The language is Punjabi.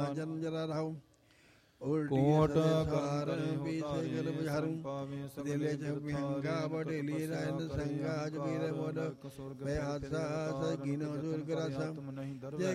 ਜਨਮ ਜਰਾ ਰਹੋ ਕੋਟ ਕਾਰਨ ਪੀਛੇ ਗਲ ਬੁਝਾਰੂ ਦਿਲੇ ਚ ਵਿਹੰਗਾ ਬਡੇਲੀ ਰਾਇਨ ਸੰਗਾ ਜਬੀਰ ਮੋਦ ਬੇ ਹਾਸਾ ਸਗਿਨੋ ਦੁਰਗਰਾਸਾ